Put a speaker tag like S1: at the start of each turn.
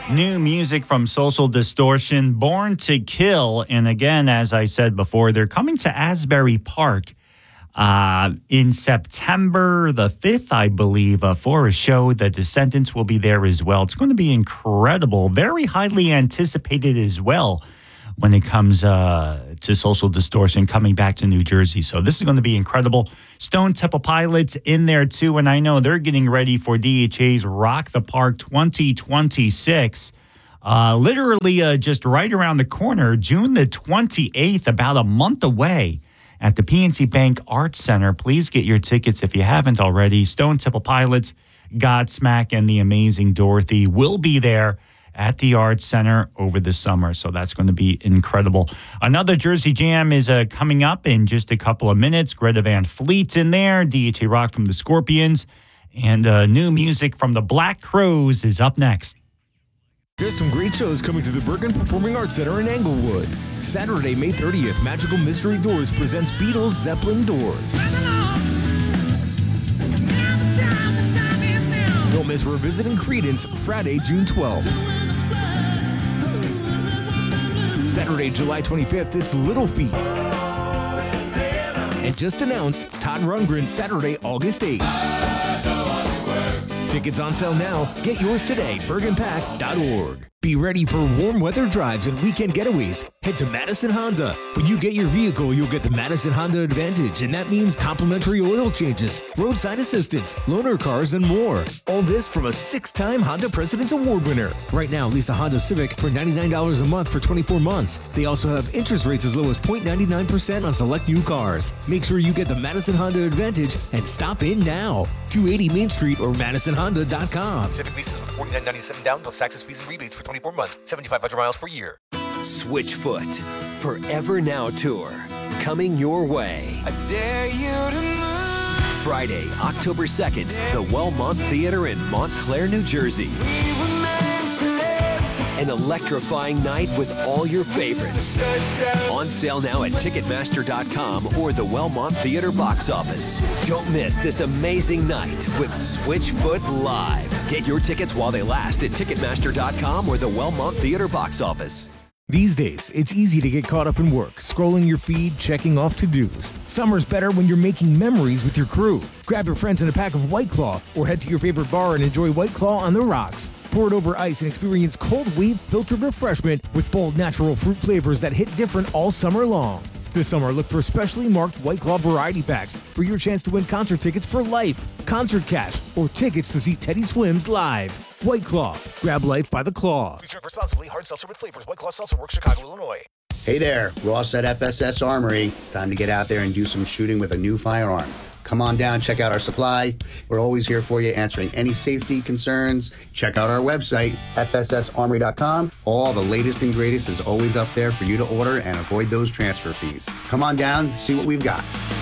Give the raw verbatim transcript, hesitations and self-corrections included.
S1: New music from Social Distortion, Born to Kill. And again, as I said before, they're coming to Asbury Park uh, in September the fifth, I believe, uh, for a show. The Descendants will be there as well. It's going to be incredible, very highly anticipated as well when it comes uh, to Social Distortion coming back to New Jersey. So this is going to be incredible. Stone Temple Pilots in there too, and I know they're getting ready for D H A's Rock the Park twenty twenty-six. Uh, literally uh, just right around the corner, June the twenty-eighth, about a month away at the P N C Bank Arts Center. Please get your tickets if you haven't already. Stone Temple Pilots, Godsmack, and the Amazing Dorothy will be there at the Arts Center over the summer. So that's going to be incredible. Another Jersey Jam is uh, coming up in just a couple of minutes. Greta Van Fleet's in there. D H A Rock from the Scorpions. And uh, new music from the Black Crowes is up next.
S2: There's some great shows coming to the Bergen Performing Arts Center in Englewood. Saturday, May thirtieth, Magical Mystery Doors presents Beatles Zeppelin Doors. Don't miss Revisiting Creedence Friday, June twelfth. Saturday, July twenty-fifth, it's Little Feat. And just announced, Todd Rundgren Saturday, August eighth. Tickets on sale now. Get yours today, bergen pack dot org. Be ready for warm weather drives and weekend getaways. Head to Madison Honda. When you get your vehicle, you'll get the Madison Honda Advantage, and that means complimentary oil changes, roadside assistance, loaner cars, and more. All this from a six-time Honda President's Award winner. Right now, lease a Honda Civic for ninety-nine dollars a month for twenty-four months. They also have interest rates as low as zero point nine nine percent on select new cars. Make sure you get the Madison Honda Advantage and stop in now. two eighty Main Street or madison honda dot com.
S3: Civic leases with forty-nine ninety-seven down plus taxes, fees, and rebates for twenty-four months, seventy-five hundred miles per year.
S4: Switchfoot Forever Now Tour coming your way.
S5: I dare you to move.
S4: Friday, October second, the Wellmont Theater in Montclair, New Jersey. An electrifying night with all your favorites. On sale now at ticketmaster dot com or the Wellmont Theater box office. Don't miss this amazing night with Switchfoot Live. Get your tickets while they last at ticketmaster dot com or the Wellmont Theater box office.
S2: These days, it's easy to get caught up in work, scrolling your feed, checking off to-dos. Summer's better when you're making memories with your crew. Grab your friends in a pack of White Claw or head to your favorite bar and enjoy White Claw on the rocks. Pour it over ice and experience cold wave filtered refreshment with bold natural fruit flavors that hit different all summer long. This summer, look for specially marked White Claw variety packs for your chance to win concert tickets for life, concert cash, or tickets to see Teddy Swims live. White Claw. Grab life by the claw.
S3: Please drink responsibly. Hard seltzer with flavors. White Claw Seltzer Works, Chicago, Illinois.
S6: Hey there, Ross at F S S Armory. It's time to get out there and do some shooting with a new firearm. Come on down, check out our supply. We're always here for you, answering any safety concerns. Check out our website, f s s armory dot com. All the latest and greatest is always up there for you to order and avoid those transfer fees. Come on down, see what we've got.